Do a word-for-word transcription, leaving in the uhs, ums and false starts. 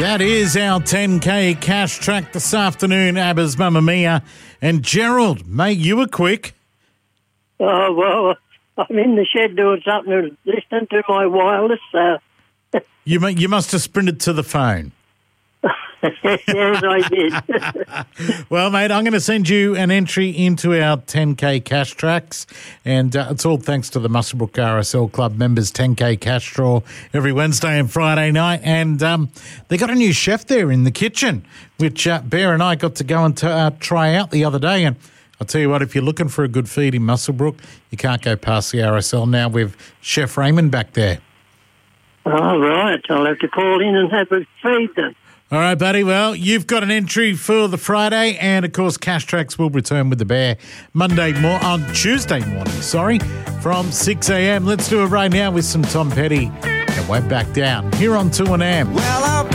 That is our ten K cash track this afternoon, Abba's Mamma Mia. And Gerald, mate, you were quick. Oh, well, I'm in the shed doing something and listening to my wireless. Uh... you, you must have sprinted to the phone. Yes, I did. Well, mate, I'm going to send you an entry into our ten K cash tracks, and uh, it's all thanks to the Muswellbrook R S L Club members ten K cash draw every Wednesday and Friday night, and um, they got a new chef there in the kitchen, which uh, Bear and I got to go and t- uh, try out the other day, and I'll tell you what, if you're looking for a good feed in Muswellbrook, you can't go past the R S L now with Chef Raymond back there. All right, I'll have to call in and have a feed then. All right, buddy. Well, you've got an entry for the Friday, and of course, Cash Tracks will return with the Bear Monday more on Tuesday morning. Sorry, from six a.m. Let's do it right now with some Tom Petty, and we're back down here on two and A M. Well,